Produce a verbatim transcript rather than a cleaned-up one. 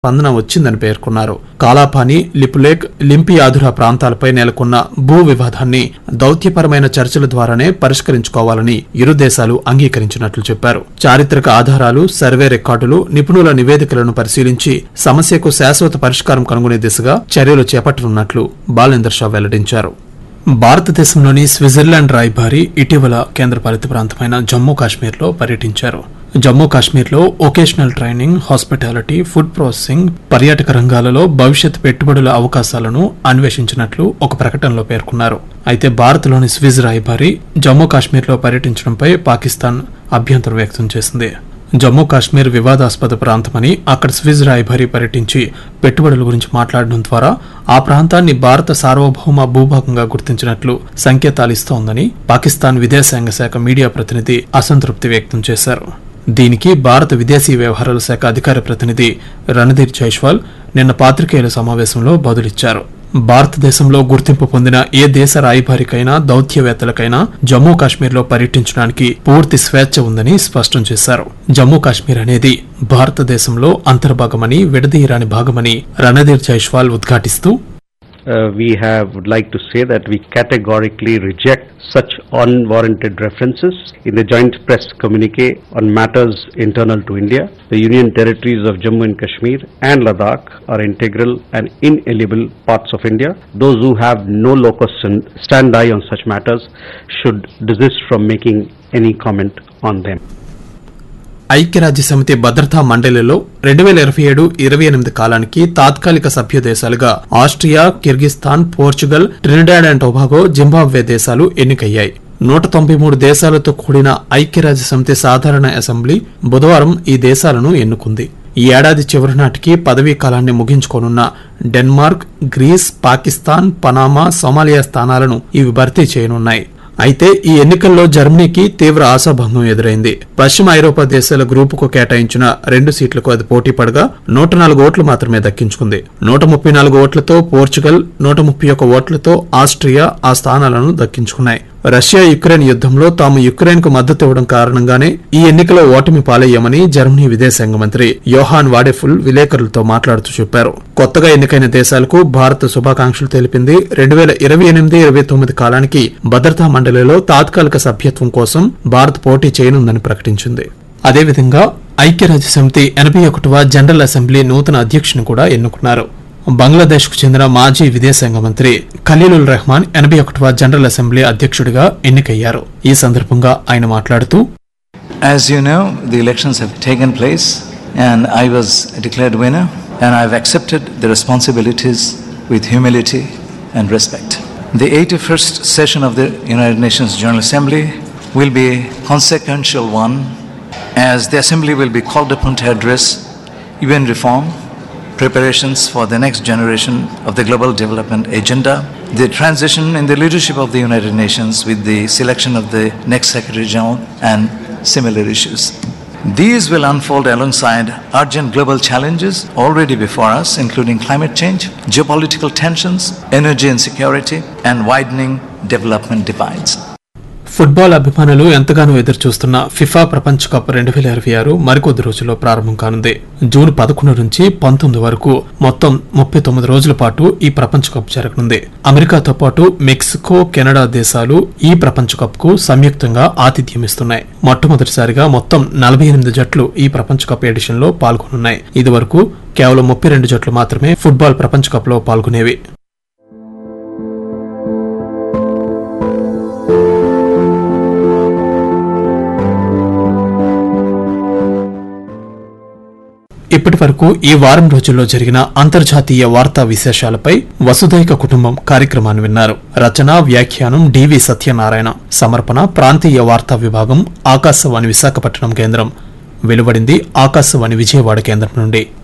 స్పందన వచ్చిందని పేర్కొన్నారు. కాలాపాని, లిపులేక్, లింపియాధురా ప్రాంతాలపై నెలకొన్న భూ వివాదాన్ని దౌత్యపరమైన చర్చల ద్వారానే పరిష్కరించుకోవాలని ఇరు దేశాలు అంగీకరించినట్లు చెప్పారు. చారిత్రక ఆధారాలు, సర్వే రికార్డులు, నిపుణుల నివేదికలను పరిశీలించి సమస్యకు శాశ్వత పరిష్కారం కనుగొనే దిశగా చర్యలు చేపట్టనున్నట్లు బాలేందర్ షా వెల్లడించారు. భారతదేశంలోని స్విట్జర్లాండ్ రాయబారి ఇటీవల కేంద్రపాలిత ప్రాంతమైన జమ్మూ కాశ్మీర్లో పర్యటించారు. జమ్మూ కాశ్మీర్లో vocational training, hospitality, food processing, పర్యాటక రంగాలలో భవిష్యత్ పెట్టుబడుల అవకాశాలను అన్వేషించినట్లు ఒక ప్రకటనలో పేర్కొన్నారు. అయితే భారత్లోని స్విజ్ రాయబారి జమ్మూ కాశ్మీర్లో పర్యటించడంపై పాకిస్తాన్ అభ్యంతరం వ్యక్తం చేసింది. జమ్మూ కాశ్మీర్ వివాదాస్పద ప్రాంతమని అక్కడ స్విజ్ రాయబారి పర్యటించి పెట్టుబడుల గురించి మాట్లాడడం ద్వారా ఆ ప్రాంతాన్ని భారత సార్వభౌమ భూభాగంగా గుర్తించినట్లు సంకేతాలిస్తోందని పాకిస్తాన్ విదేశాంగ శాఖ మీడియా ప్రతినిధి అసంతృప్తి వ్యక్తం చేశారు. దీనికి భారత విదేశీ వ్యవహారాల శాఖ అధికార ప్రతినిధి రణధీర్ జైస్వాల్ నిన్న పాత్రికేయుల సమావేశంలో బదులిచ్చారు. భారతదేశంలో గుర్తింపు పొందిన ఏ దేశ రాయబారికైనా దౌత్యవేత్తలకైనా జమ్మూ కాశ్మీర్లో పర్యటించడానికి పూర్తి స్వేచ్ఛ ఉందని స్పష్టం చేశారు. జమ్మూ కాశ్మీర్ అనేది భారతదేశంలో అంతర్భాగమని, విడదీయరాని భాగమని Randhir Jaiswal ఉద్ఘాటిస్తూ Uh, we have would like to say that we categorically reject such unwarranted references in the joint press communique on matters internal to India. The Union territories of Jammu and Kashmir and Ladakh are integral and inalienable parts of India. Those who have no locus standi on such matters should desist from making any comment on them. ఐక్యరాజ్య సమితి భద్రతా మండలిలో రెండు వేల ఇరవై ఏడు ఇరవై ఎనిమిది కాలానికి తాత్కాలిక సభ్య దేశాలుగా Austria, Kyrgyzstan, Portugal, Trinidad and Tobago, Zimbabwe దేశాలు ఎన్నికయ్యాయి. నూట తొంభై మూడు దేశాలతో కూడిన ఐక్యరాజ్య సమితి సాధారణ అసెంబ్లీ బుధవారం ఈ దేశాలను ఎన్నుకుంది. ఈ ఏడాది చివరి నాటికి పదవీ కాలాన్ని ముగించుకోనున్న Denmark, grace, Pakistan, Panama, Somalia స్థానాలను ఇవి భర్తీ చేయనున్నాయి. అయితే ఈ ఎన్నికల్లో జర్మనీకి తీవ్ర ఆశాభంగం ఎదురైంది. పశ్చిమ ఐరోపా దేశాల గ్రూపుకు కేటాయించిన రెండు సీట్లకు అది పోటీ పడగా నూట నాలుగు ఓట్లు మాత్రమే దక్కించుకుంది. నూట ముప్పై నాలుగు ఓట్లతో పోర్చుగల్, నూట ముప్పై ఒక్క ఓట్లతో ఆస్ట్రియా ఆ స్థానాలను దక్కించుకున్నాయి. రష్యా యుక్రెయిన్ యుద్దంలో తాము యుక్రెయిన్ కు మద్దతు ఇవ్వడం కారణంగానే ఈ ఎన్నికలో ఓటమి పాలయ్యామని జర్మనీ విదేశాంగ మంత్రి యోహాన్ వాడెఫుల్ విలేకరులతో మాట్లాడుతూ చెప్పారు. కొత్తగా ఎన్నికైన దేశాలకు భారత్ శుభాకాంక్షలు తెలిపింది. రెండు వేల ఇరవై ఎనిమిది ఇరవై తొమ్మిది కాలానికి భద్రతా మండలిలో తాత్కాలిక సభ్యత్వం కోసం భారత్ పోటీ చేయనుందని ప్రకటించింది. అదేవిధంగా ఐక్యరాజ్య సమితి ఎనభై ఒకటవ జనరల్ అసెంబ్లీ నూతన అధ్యక్షుని కూడా ఎన్నుకున్నారు. బంగ్లాదేశ్ కు చెందిన మాజీ విదేశాంగ మంత్రి ఖలీలుల్ రెహమాన్ ఎనభై ఒకటవ జనరల్ అసెంబ్లీ అధ్యక్షుడిగా ఎన్నికయ్యారు. ఈ సందర్భంగా ఆయన మాట్లాడుతూ As you know, the elections have taken place and I was declared winner and I've accepted the responsibilities with humility and respect. The eighty-first session of the United Nations General Assembly will be a consequential one as the Assembly will be called upon to address U N reform, preparations for the next generation of the global development agenda, the transition in the leadership of the United Nations with the selection of the next Secretary General and similar issues. These will unfold alongside urgent global challenges already before us, including climate change, geopolitical tensions, energy insecurity, and widening development divides. Football అభిమానులు ఎంతగానో ఎదురుచూస్తున్న FIFA ప్రపంచ cup రెండు వేల ఇరవై ఆరు మరికొద్ది రోజుల్లో ప్రారంభం కానుంది. జూన్ పదకొండు నుంచి పంతొమ్మిది వరకు మొత్తం ముప్పై తొమ్మిది రోజుల పాటు ఈ ప్రపంచ కప్ జరగనుంది. అమెరికాతో పాటు మెక్సికో, కెనడా దేశాలు ఈ ప్రపంచ కప్ కు సంయుక్తంగా ఆతిథ్యమిస్తున్నాయి. మొట్టమొదటిసారిగా మొత్తం నలభై ఎనిమిది జట్లు ఈ ప్రపంచ కప్ ఎడిషన్ లో పాల్గొనున్నాయి. ఇదివరకు కేవలం ముప్పై రెండు జట్లు మాత్రమే ఫుట్బాల్ ప్రపంచ కప్ లో పాల్గొనేవి. ఇప్పటి వరకు ఈ వారం రోజుల్లో జరిగిన అంతర్జాతీయ వార్తా విశేషాలపై వసుధైక కుటుంబం కార్యక్రమాన్ని విన్నారు. రచన, వ్యాఖ్యానం డివి సత్యనారాయణ. సమర్పణ ప్రాంతీయ వార్తా విభాగం, ఆకాశవాణి విశాఖపట్నం కేంద్రం. వెలువడింది ఆకాశవాణి విజయవాడ కేంద్రం నుండి.